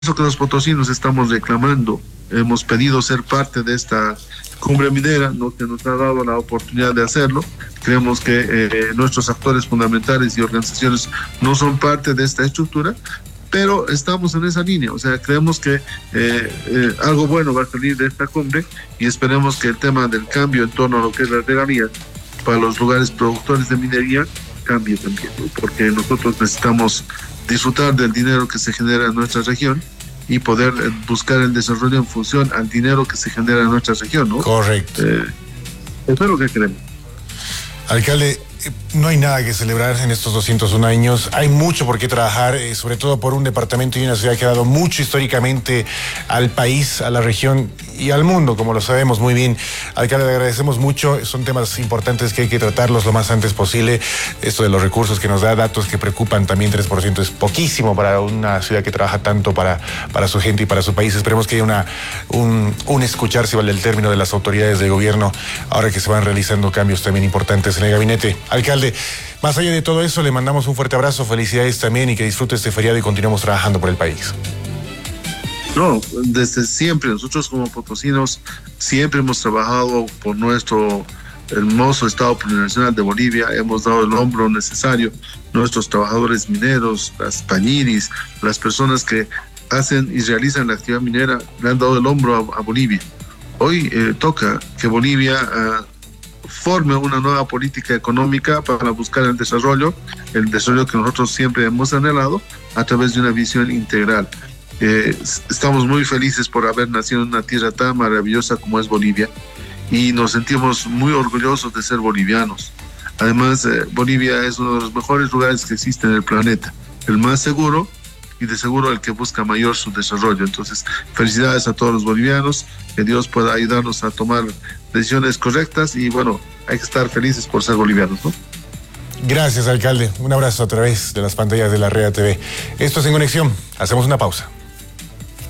eso que los potosinos estamos reclamando. Hemos pedido ser parte de esta cumbre minera, no que nos ha dado la oportunidad de hacerlo. Creemos que nuestros actores fundamentales y organizaciones no son parte de esta estructura, pero estamos en esa línea. O sea, creemos que algo bueno va a salir de esta cumbre y esperemos que el tema del cambio en torno a lo que es la regalía para los lugares productores de minería cambie también, ¿no? Porque nosotros necesitamos disfrutar del dinero que se genera en nuestra región y poder buscar el desarrollo en función al dinero que se genera en nuestra región, ¿no? Correcto. Eso es lo que queremos. Alcalde, no hay nada que celebrar en estos 201 años. Hay mucho por qué trabajar, sobre todo por un departamento y una ciudad que ha dado mucho históricamente al país, a la región y al mundo, como lo sabemos muy bien. Alcalde, le agradecemos mucho. Son temas importantes que hay que tratarlos lo más antes posible. Esto de los recursos que nos da, datos que preocupan también, 3% es poquísimo para una ciudad que trabaja tanto para su gente y para su país. Esperemos que haya un escuchar, si vale el término, de las autoridades de gobierno, ahora que se van realizando cambios también importantes en el gabinete. Alcalde, más allá de todo eso, le mandamos un fuerte abrazo, felicidades también y que disfrute este feriado y continuemos trabajando por el país. No, desde siempre, nosotros como potosinos siempre hemos trabajado por nuestro hermoso Estado plurinacional de Bolivia, hemos dado el hombro necesario, nuestros trabajadores mineros, las pañiris, las personas que hacen y realizan la actividad minera, le han dado el hombro a Bolivia. Hoy toca que Bolivia forme una nueva política económica para buscar el desarrollo que nosotros siempre hemos anhelado a través de una visión integral. Estamos muy felices por haber nacido en una tierra tan maravillosa como es Bolivia y nos sentimos muy orgullosos de ser bolivianos. Además, Bolivia es uno de los mejores lugares que existe en el planeta, el más seguro y de seguro el que busca mayor su desarrollo. Entonces, felicidades a todos los bolivianos, que Dios pueda ayudarnos a tomar decisiones correctas y bueno, hay que estar felices por ser bolivianos, ¿no? Gracias, alcalde. Un abrazo a través de las pantallas de la Red TV. Esto es En Conexión. Hacemos una pausa.